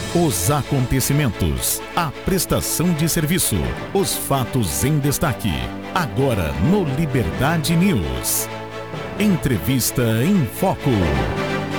Os acontecimentos, a prestação de serviço, os fatos em destaque. Agora no Liberdade News. Entrevista em Foco.